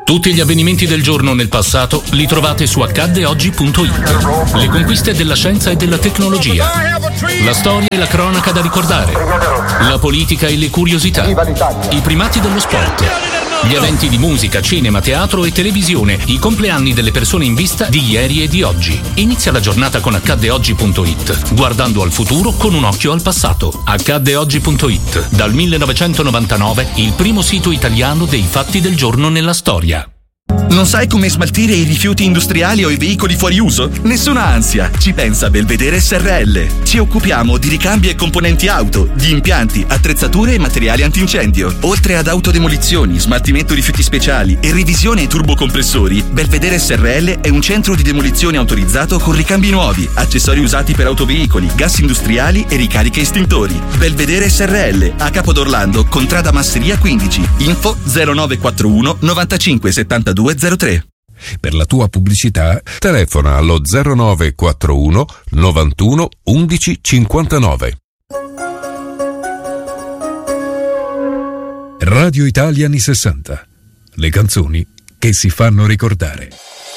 Tutti gli avvenimenti del giorno nel passato li trovate su accaddeoggi.it. Le conquiste della scienza e della tecnologia, la storia e la cronaca da ricordare, la politica e le curiosità, i primati dello sport, gli eventi di musica, cinema, teatro e televisione, i compleanni delle persone in vista di ieri e di oggi. Inizia la giornata con accaddeoggi.it, guardando al futuro con un occhio al passato. Accaddeoggi.it, dal 1999 il primo sito italiano dei fatti del giorno nella storia. Non sai come smaltire i rifiuti industriali o i veicoli fuori uso? Nessuna ansia, ci pensa Belvedere SRL. Ci occupiamo di ricambi e componenti auto, di impianti, attrezzature e materiali antincendio. Oltre ad autodemolizioni, smaltimento rifiuti speciali e revisione ai turbocompressori, Belvedere SRL è un centro di demolizione autorizzato con ricambi nuovi, accessori usati per autoveicoli, gas industriali e ricariche estintori. Belvedere SRL, a Capodorlando, Contrada Masseria 15. Info 0941 95 72 03. Per la tua pubblicità telefona allo 0941 91 11 59. Radio Italia anni 60. Le canzoni che si fanno ricordare.